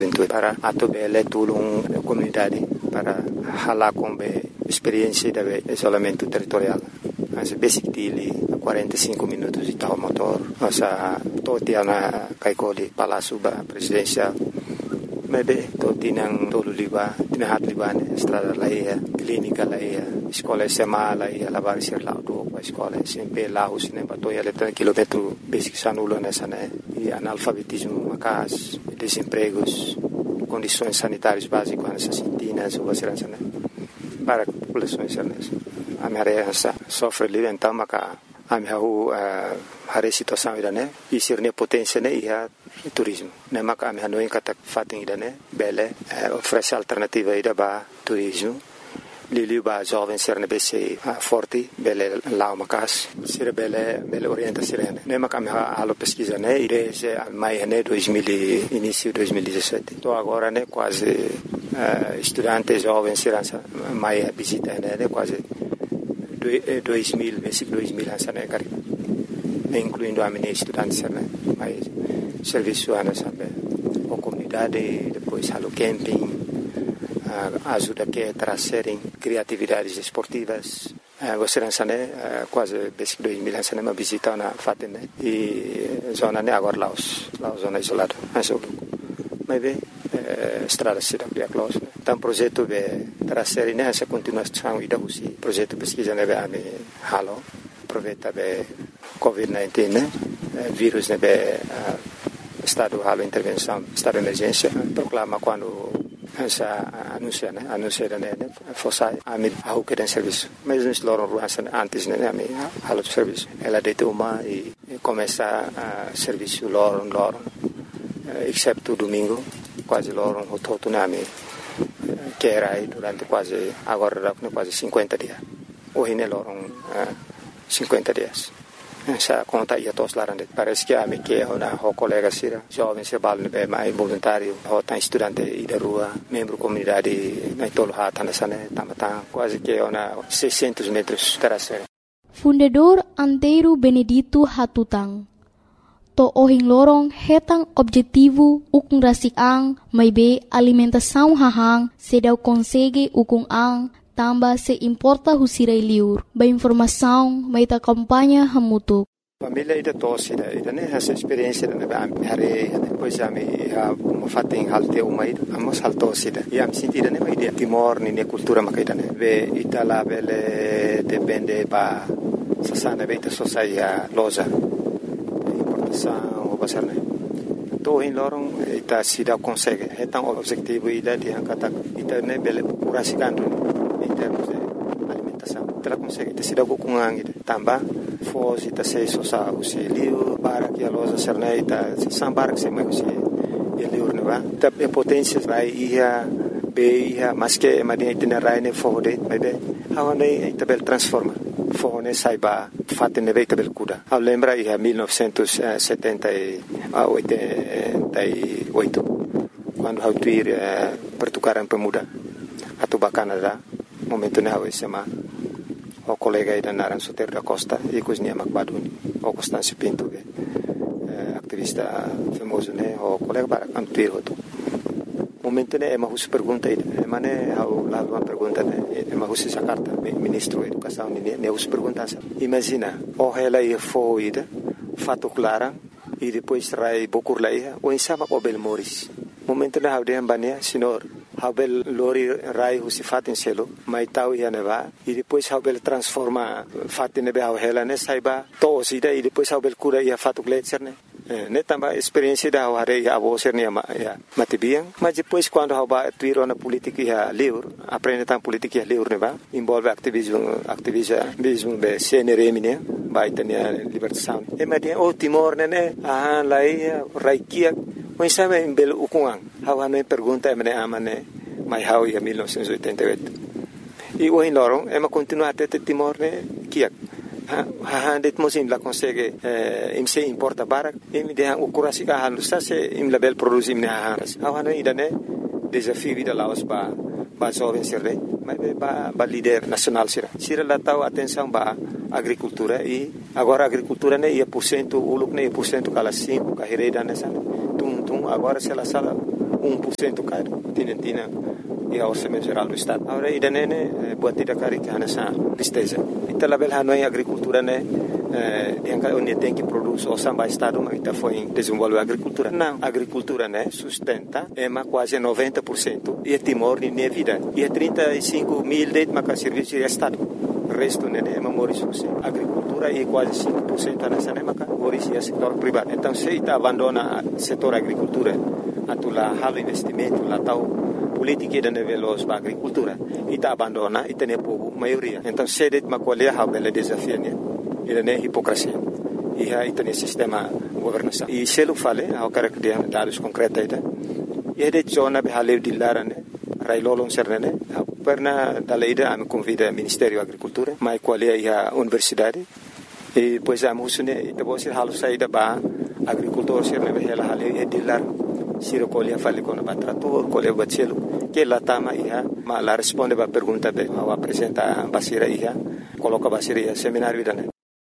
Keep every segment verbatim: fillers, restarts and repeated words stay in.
Juventude para atobele tulung comunidade para halar com experiência de isolamento territorial. Mas basic dili quarenta e cinco minutos de tal motor, nossa totia na kaikoli palácio ba presidencial. Maybe to tinang tolo liba, tinahat liban, estrada laia, clínica laia, escola sema laia, lavar ser lá do a escola sempre lá o cinema to ia letra quilômetro basic sanulo nessa né e analfabetismo macas, desempregos, condições sanitárias básicas nessa sintinas ou segurança né para populações certas. A minha sofre livre então maca a minha a situação ida né e ser ne potência né ia turismo né maca a minha não encata fatem ida né bele oferece alternativa ida ba turismo lili ba jovem ser ne bc forte bele lá uma casa ser bele bele orientação né maca a minha alo pesquisa né ide a mai né dois mil início dois mil e dezessete tô agora né quase estudantes jovens ser mai visita né quase dois mil, versículo dois mil, incluindo a minha estudante, mas serviço a a comunidade, depois halo camping, ajuda que trazerem criatividades esportivas. Você não sabe, quase versículo dois mil, não uma visita na Fatina e zona né agora Laos, Laos zona isolada, mas mas bem estrada se da close então projeto de trazer nessa continuação e da usi projeto pesquisa né a me halo aproveita be covid dezenove né vírus né be estado halo intervenção estado de emergência proclama quando essa anuncia né anuncia né fosse a me a que tem serviço mas nós loram ruas antes né a me halo de serviço ela de uma e começa a serviço loram loram exceto domingo quase loram o todo nome que era aí durante quase agora quase cinquenta dias hoje ne loram cinquenta dias essa conta ia todos lá parece que a me que na o colega sira jovem se balne be mais voluntário o tá estudante e da rua membro comunidade na tolo hata nessa né tamata quase que ona seiscentos metros terasser Fundador Antero Benedito Hatutang to ohing lorong hetang objetivo ukung rasik ang may be alimentação hahang sedaw konsege ukung ang tamba se importa husiray liur ba informação may ta kampanya hamutuk. Família ida tosse ida ida né essa experiência da ba hare depois a me a fating halte uma ida amos haltosse ida e am sentida né ida timor ni cultura makaida né ve itala vele depende ba sasana beita sociedade loja o basar né to in lorong ita sida consegue então objetivo ida de angkata ita né bele curasikan em termos de alimentação ela consegue te sida com ida tamba foz ita sei sosa o selio para que a loja serna ita sambar que se mais se ele urna ta potência vai ia be ia mas que madinha itinerário né fode bebe aonde ita bel transforma fone saiba fatene veita bel kuda a lembra ia mil novecentos e setenta e oito quando hau tuir pertukaran pemuda atau Canada momento ne hau sema o colega ida naran Soter da Costa e cosnia Macbaduni o Constâncio Pinto activista famoso né o colega para antuir hoto momento né é uma pergunta aí mas né hau lá uma pergunta né é uma essa carta ministro da educação né né os perguntas imagina o ela ia foi fato clara e depois trai bokur lá o insama o bel moris momento né hau de ambania senhor hau bel lori rai o se fato em selo mas tau ia neva e depois hau bel transforma fato nebe hau ela né saiba to sida e depois hau bel cura ia fato gletser né né também experiência da hare a você né matibiang mas depois quando hau ba tuiro na política ia livre aprende tam política ia livre né ba envolve ativismo ativismo be C N R M né vai ter libertação e mas o Timor né ah lá ia raikia mas sabe em belo ukuang hau ano pergunta me amane mai hau ia mil novecentos e oitenta e oito e o em lorong é ma continuar até Timor né kiak ha det mosim la consegue im se importa barak im de o curasi ka halu sa se im label produce im ne ha awana ida ne desafio ida laos ba ba jovem sirre mas ba ba líder nacional sira sira la tau atenção ba agricultura e agora agricultura ne ia por cento uluk ne por cento kala cinco ka hereda nessa tum tum agora se la sala um por cento caro. Tina tina e a orçamento geral do Estado. Agora, ida nene, buat tidak cari que hanasa tristeza. Ita label hanoi agricultura né, yang onde tem que produzir o samba Estado, mas ita foi desenvolver a agricultura. Não, a agricultura né, sustenta, é quase noventa por cento e é Timor de minha vida. E é trinta e cinco mil de maca serviço de Estado. O resto né, é memória a agricultura e quase cinco por cento nessa né, maca é setor privado. Então, se ita abandona o setor agricultura, atula halo investimento, lá tal política da nível da agricultura, ita abandona, ita ne povo maioria. Então, se det macolher a bela desafio né, ita ne hipocrisia. E aí ita ne sistema governação. E se ele fale, ao cara que tem dados concretos ita, e det zona be haleu dilara né, railolon serne, perna daleida am convida Ministério da Agricultura, mai qualia a universidade. E depois a musune, ita bosi halu saída ba agricultor serne be hela haleu e dilar. Siro colher fale com o trator, colher o bacelo, que lá tama ia, mas lá responde a pergunta be, ao apresenta a basira ia, coloca a basira ia seminário da né.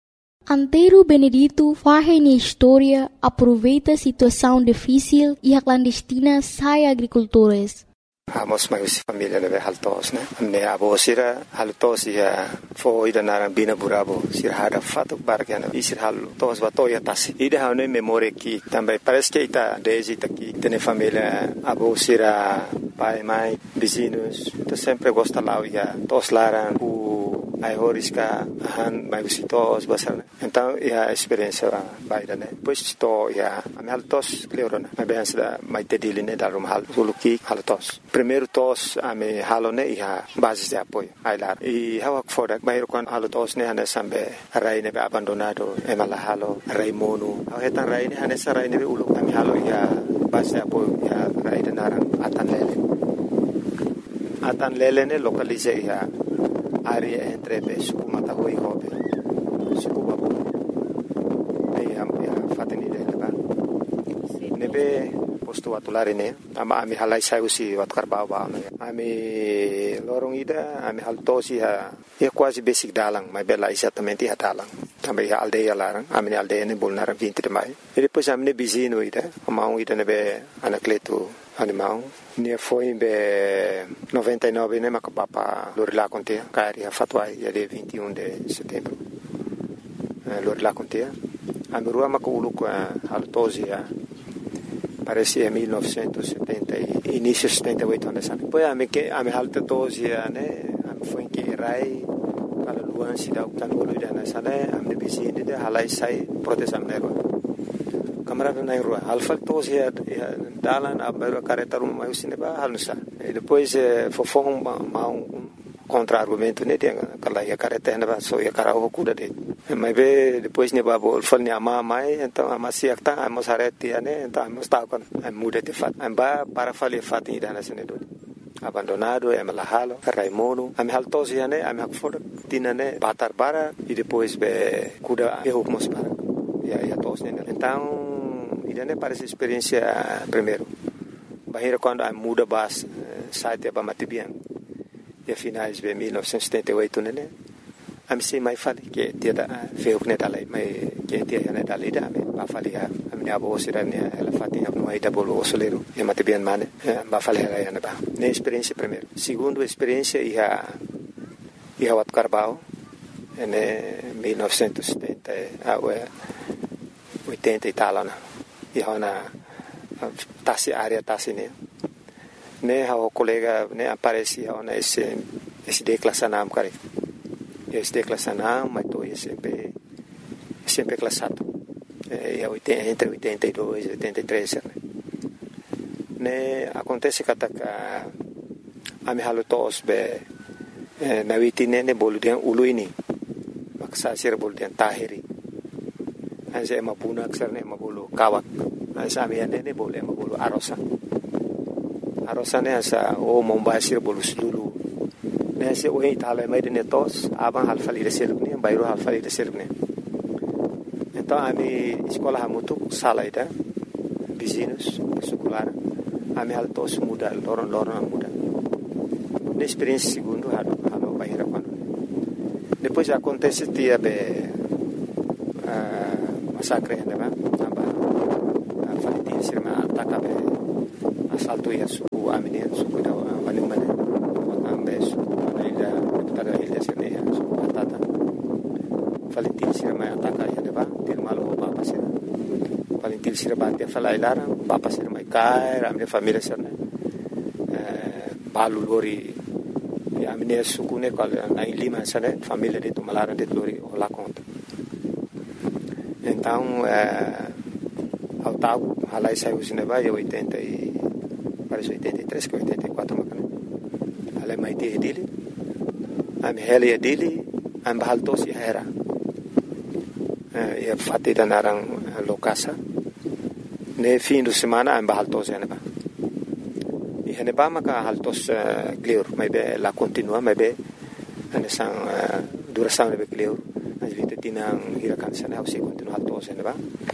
Antero Benedito faz na história, aproveita a situação difícil e a clandestina sai agricultores. Amos mais família leve haltos né, me abo sira haltos ia foi da naran bina burabo sira hada fato bargana e sira haltos batoia tasi ida hane memória que também parece que ita desde aqui tem família abo sira pai mãe vizinhos tá sempre gosta lá ia tos laran o ai horiska han mai visitos basar então a experiência baida né depois to ia a haltos cleorona a bem da mai tedili né da rumhal suluki haltos primeiro tos a me halone ia base de apoio ai lá e hawa foda mai kon haltos né hane sambe rai ne abandonado e mala halo rai mono a hetan rai ne hane sarai ne ulu kami halo ia base de apoio ia rai de naran atan lele atan lele ne localize ia área entre suku matahui hobe suku babu e am ya fateni de leba nebe posto atulare ne ama ami halai sai usi wat karbau ba ne ami lorong ida ami haltosi ha ya quase basic dalang mai bela exatamente ha dalang também a aldeia larang ami aldeia ne bolnar vinte de mai e depois ami ne bizino ida ama ida nebe anacleto animal ne foi em noventa e nove né mas papa Lorila contea cari a fatwa ya de vinte e um de setembro Lorila contea a rua maculu com a altosia parece em mil novecentos e setenta início de setenta e oito anos depois a me que a me altosia né foi em que rai para luan se dá o tanolo ida na sana a me vizinho de halai sai proteção negro camarada na rua alfa tos ya dalan abero careta rumah usine ba halusa e depois fofong ma um contra-argumento né tem aquela ya careta na so ya cara o cuda de mas be depois ne babo alfa ne ama mai então ama siak ta ama sareti né então ama sta con muda de fat amba para fale fat ida na sene do abandonado é malahalo raimono am haltos ya né am hakfor tinane batar bara e depois be cuda e hukmos para ya ya tos né então ida ne parece experiência primeiro bahira quando a muda bas site ba matibian e finais de mil novecentos e setenta e oito né am se mai fali que dia da feu ne dalai mai que dia ne dalai da ba fali a minha abo sira ne ela fatinha no aí da bolo solero e matibian mane ba fali ela ya ne ba ne experiência primeiro segundo experiência ia ia wat carbao ne mil novecentos e setenta a oitenta e tal né e hona tasi área tasi ne ne o colega ne aparecia ona esse esse declassanam cara esse declassanam mas tô sempre sempre classado é entre oitenta e dois e oitenta e três né ne acontece que a a me halotos be na vitine ne boludian uluini maksa sir boludian tahiri asa mapuna aksar ne mabulu kawak asa amian ne boleh mabulu arosa arosa ne asa o mombasir bolu sulu ne se o itala mai de tos abang halfali de seluk ne bayro halfali de seluk ne então ami escola hamutu sala ida vizinhos secular ami haltos muda loron loron muda ne experiência segundo halo halo bayra quando depois acontece dia be massacre né ba aba falitin sirma ataka be salto ia suku amini suku da mani mani ambe suku na ilha tada ilha sirne suku atata Valentil sira mai ataka ia deba ter malo papa sira Valentil sira bate fala ilara papa sira mai kai ramne família sirne balu lori ya amini suku ne kal na lima sane família de tumalara de lori ola conta então ao tago halai saiu cinema e oitenta e parece oitenta e três que oitenta e quatro macane halai mai te dele am hele dele am baltos e era e fatti da narang lokasa ne fim de semana am baltos e neba e neba maka haltos clear mai be la continua mai be ane sang duração be clear as vite tinang hirakan sana se continua haltos e neba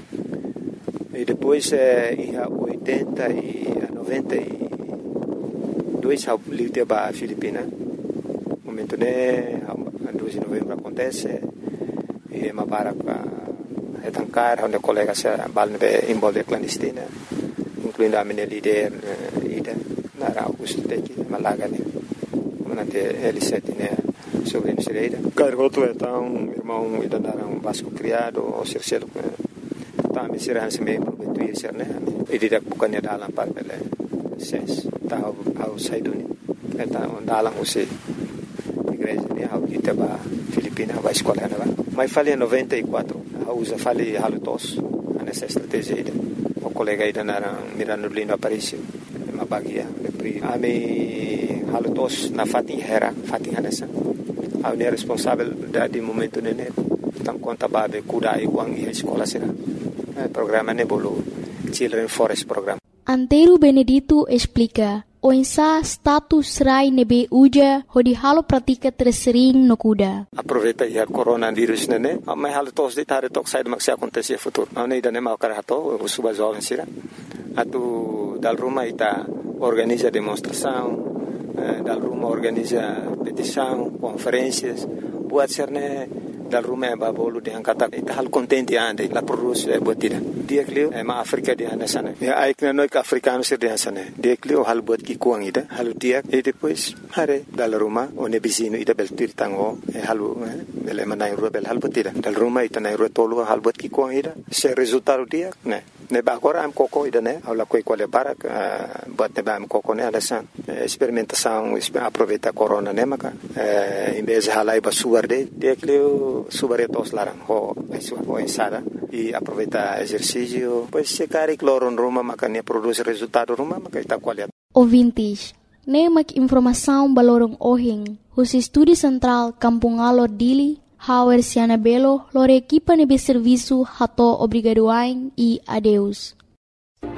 e depois em oitenta e noventa e dois ao livro para a Filipina momento né dois de novembro acontece e uma para é tancar onde colegas balne envolve clandestina incluindo a minha líder ida na Augusto Teki Malaga né manante L sete né sobre a Misereira cargoto então irmão ida naram Vasco criado o Circelo também será se meio prometuir ser né e didak bukannya dalam par bele ses tahu au saiduni eta dalam usi igreja ne au kita ba Filipina ba escola na ba mai fali em noventa e quatro au usa fali halutos nessa estratégia ida o colega ida na Mirano Lino Aparicio ma bagia le pri ami halutos na fatin hera fatin hanesa au ne responsável da de momento nene tam conta babe kuda e wang e escola será programa Nebolo Children Forest Program. Antero Benedito explica o insa status rai nebe uja hodi halo pratika tersering no kuda. Aproveita ya coronavírus nene, mai halo tos de tare tok sai maksi acontecer futuro. Não ida nema karato o suba jovem sira. Atu dal Roma ita organiza demonstração, dal Roma organiza petição, conferências, buat serne dal Roma ba bolu de angkata ita hal contente ande la produce e botida dia klio e ma Afrika de anda sana ya ai kna noi ka africano sir de sana dia klio hal bot ki kuang ida halu dia e depois hare dal Roma o ne bisino ida bel tir tango e halu bele manai ro bel hal botida dal Roma ita nai ro tolu hal bot ki kuang ida se resultado dia ne ne ba agora am coco ida ne ala koi quale barak bot ne ba am coco ne ala san experimentação aproveita corona ne maka em vez halai ba suarde dia klio subaretos larang ho ho ensada e aproveita exercício pois se cari cloro em Roma makanya produz resultado Roma maka ita qualidade. Ouvintes, nemak informação balorong ohing hus estúdio central Kampung Alor Dili Hauer Siana Belo lore equipa nebe serviço hato obrigadoain e adeus.